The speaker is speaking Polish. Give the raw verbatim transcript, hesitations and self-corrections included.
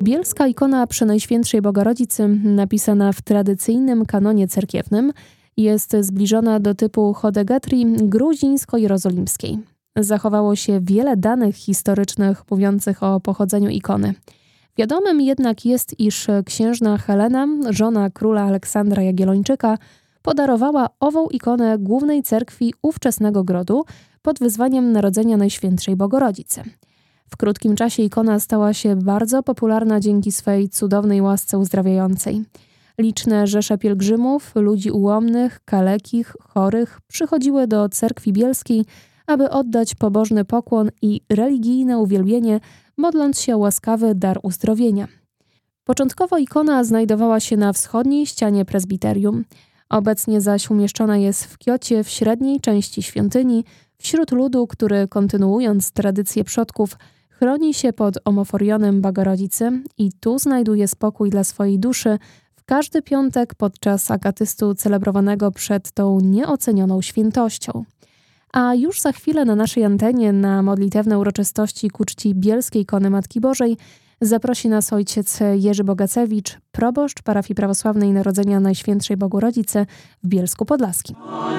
Bielska ikona Przenajświętszej Bogorodicy, napisana w tradycyjnym kanonie cerkiewnym, jest zbliżona do typu chodegetrii gruzińsko-jerozolimskiej. Zachowało się wiele danych historycznych mówiących o pochodzeniu ikony. Wiadomym jednak jest, iż księżna Helena, żona króla Aleksandra Jagiellończyka, podarowała ową ikonę głównej cerkwi ówczesnego Grodu pod wyzwaniem Narodzenia Najświętszej Bogorodzicy. W krótkim czasie ikona stała się bardzo popularna dzięki swej cudownej łasce uzdrawiającej. Liczne rzesze pielgrzymów, ludzi ułomnych, kalekich, chorych przychodziły do cerkwi bielskiej, aby oddać pobożny pokłon i religijne uwielbienie, modląc się o łaskawy dar uzdrowienia. Początkowo ikona znajdowała się na wschodniej ścianie prezbiterium. Obecnie zaś umieszczona jest w kiocie w średniej części świątyni, wśród ludu, który, kontynuując tradycję przodków, chroni się pod omoforionem Bogorodicy i tu znajduje spokój dla swojej duszy w każdy piątek podczas akatystu celebrowanego przed tą nieocenioną świętością. A już za chwilę na naszej antenie na modlitewne uroczystości ku czci bielskiej ikony Matki Bożej zaprosi nas ojciec Jerzy Bogacewicz, proboszcz parafii prawosławnej Narodzenia Najświętszej Bogorodzicy w Bielsku Podlaskim.